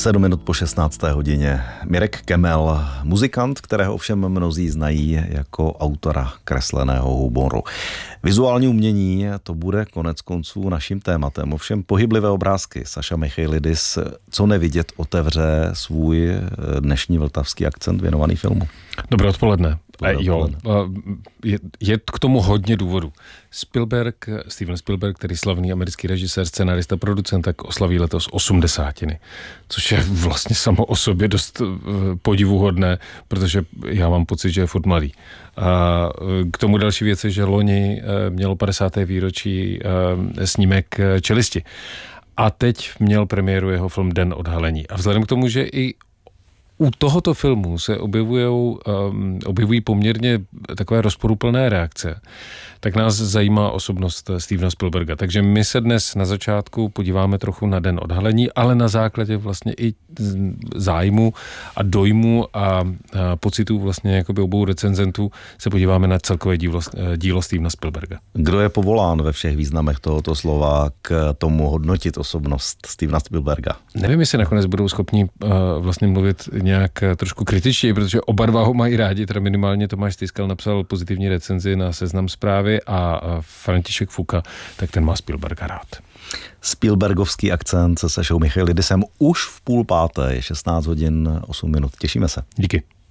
7 minut po 16. hodině. Mirek Kemel, muzikant, kterého ovšem mnozí znají jako autora kresleného humoru. Vizuální umění, to bude konec konců naším tématem. Ovšem pohyblivé obrázky. Saša Michailidis, co nevidět, otevře svůj dnešní vltavský akcent věnovaný filmu. Dobré odpoledne. Je k tomu hodně důvodů. Steven Spielberg, který slavný americký režisér, scenarista, producent, tak oslaví letos 80, což je vlastně samo o sobě dost podivuhodné, protože já mám pocit, že je furt mladý. A k tomu další věc je, že loni mělo 50. výročí snímek Čelisti. A teď měl premiéru jeho film Den odhalení. A vzhledem k tomu, že i u tohoto filmu se objevují poměrně takové rozporuplné reakce, tak nás zajímá osobnost Stevena Spielberga. Takže my se dnes na začátku podíváme trochu na Den odhalení, ale na základě vlastně i zájmu a dojmu a pocitů vlastně jakoby obou recenzentů se podíváme na celkové dílo Stevena Spielberga. Kdo je povolán ve všech významech tohoto slova k tomu hodnotit osobnost Stevena Spielberga? Nevím, jestli nakonec budou schopni vlastně mluvit nějak trošku kritičtěji, protože oba dva ho mají rádi, teda minimálně Tomáš Stejskal napsal pozitivní recenzi na Seznam Zprávy a František Fuka, tak ten má Spielberga rád. Spielbergovský akcent se Sašou Michailidisem už v 4:30, 16 hodin 8 minut. Těšíme se. Díky.